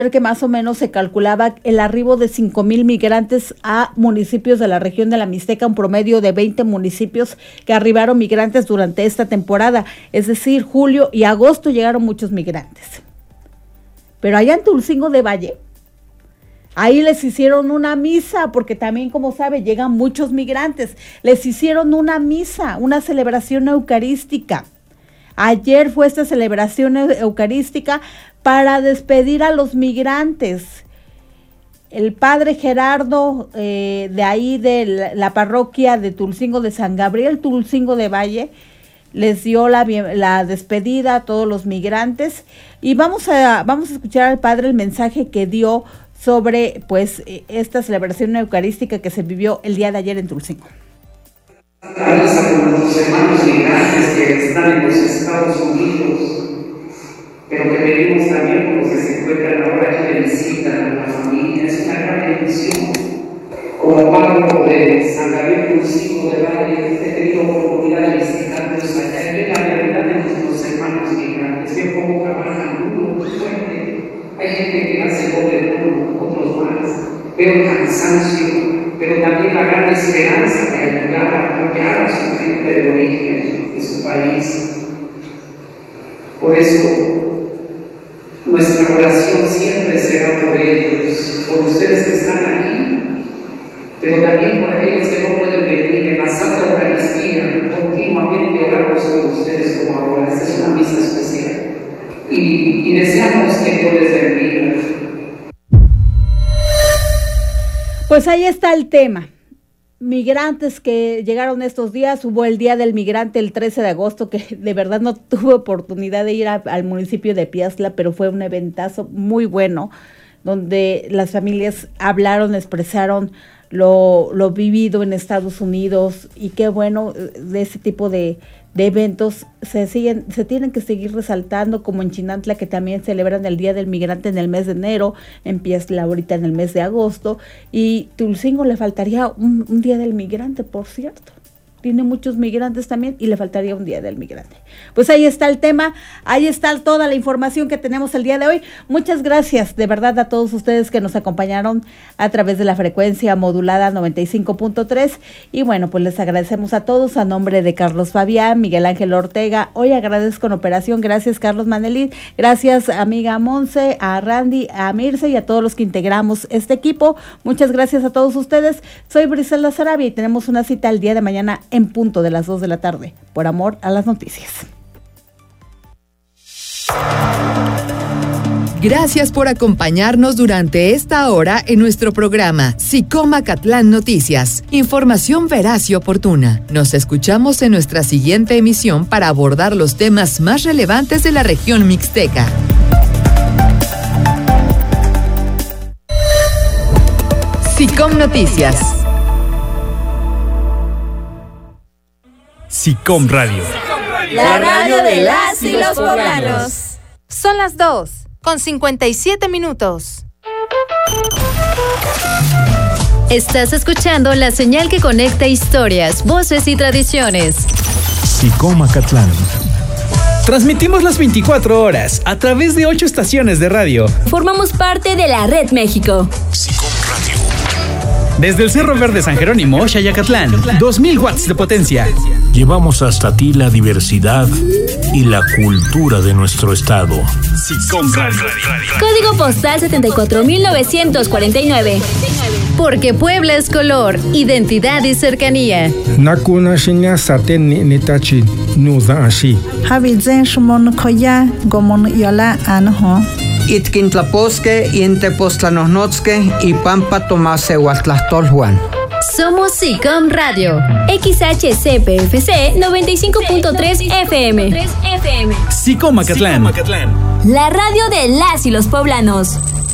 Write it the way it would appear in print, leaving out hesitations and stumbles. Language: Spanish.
que más o menos se calculaba el arribo de 5,000 migrantes a municipios de la región de la Mixteca, un promedio de 20 municipios que arribaron migrantes durante esta temporada, es decir, julio y agosto llegaron muchos migrantes. Pero allá en Tulcingo de Valle, ahí les hicieron una misa, porque también, como sabe, llegan muchos migrantes, les hicieron una misa, una celebración eucarística. Ayer fue esta celebración eucarística para despedir a los migrantes. El padre Gerardo, de ahí de la parroquia de Tulcingo de San Gabriel, Tulcingo de Valle, les dio la despedida a todos los migrantes. Y vamos a escuchar al padre el mensaje que dio sobre pues esta celebración eucarística que se vivió el día de ayer en Tulcingo. A nuestros hermanos migrantes que están en los Estados Unidos, pero que venimos también con los que se encuentran ahora aquí de visita a la familia, es una gran bendición. Como párroco de San Gabriel Tulcingo de Valle, he tenido oportunidad de visitarlos allá y ver la realidad de nuestros hermanos migrantes, ver cómo trabajan duro, fuerte. Hay gente que hace doble turno, otros más, veo el cansancio, pero también la gran esperanza de ayudar a apoyar a su gente de origen, de su país. Por eso, nuestra oración siempre será por ellos, por ustedes que están aquí, pero también por aquellos que no pueden venir en la Santa Eucaristía. Continuamente oramos por ustedes como ahora. Esta es una misa especial. Y deseamos que Dios les bendiga. Pues ahí está el tema. Migrantes que llegaron estos días, hubo el Día del Migrante el 13 de agosto, que de verdad no tuve oportunidad de ir al municipio de Piazla, pero fue un eventazo muy bueno, donde las familias hablaron, expresaron lo vivido en Estados Unidos, y qué bueno, de ese tipo de eventos se tienen que seguir resaltando, como en Chinantla, que también celebran el Día del Migrante en el mes de enero, en Piazla ahorita en el mes de agosto, y Tulcingo le faltaría un Día del Migrante, por cierto. Tiene muchos migrantes también y le faltaría un Día del Migrante. Pues ahí está el tema, ahí está toda la información que tenemos el día de hoy. Muchas gracias de verdad a todos ustedes que nos acompañaron a través de la frecuencia modulada 95.3. Y bueno, pues les agradecemos a todos a nombre de Carlos Fabián, Miguel Ángel Ortega. Hoy agradezco en operación, gracias Carlos Manelit, gracias amiga Monse, a Randy, a Mirce y a todos los que integramos este equipo. Muchas gracias a todos ustedes. Soy Briselda Sarabia y tenemos una cita el día de mañana en punto de las 2 de la tarde, por amor a las noticias. Gracias por acompañarnos durante esta hora en nuestro programa SICOM Acatlán Noticias. Información veraz y oportuna. Nos escuchamos en nuestra siguiente emisión para abordar los temas más relevantes de la región mixteca. SICOM Noticias. SICOM Radio. La radio de las y los poblanos. Son las 2:57. Estás escuchando la señal que conecta historias, voces y tradiciones. SICOM Acatlán. Transmitimos las 24 horas a través de 8 estaciones de radio. Formamos parte de la Red México. SICOM Radio. Desde el Cerro Verde San Jerónimo, Xayacatlán, 2000 watts de potencia. Llevamos hasta ti la diversidad y la cultura de nuestro estado. SICOM Radio. Código postal 74949. Porque Puebla es color, identidad y cercanía. Nakuna shinya saten nitachi nuza ashi. Habizen shmon koya gomon yola anho. Itkintlaposque, Intepostlanosnotzque y Pampa Tomase Huatlastolhuan. Somos SICOM Radio, XHCPFC 95.3 FM. SICOM Acatlán. La radio de las y los poblanos.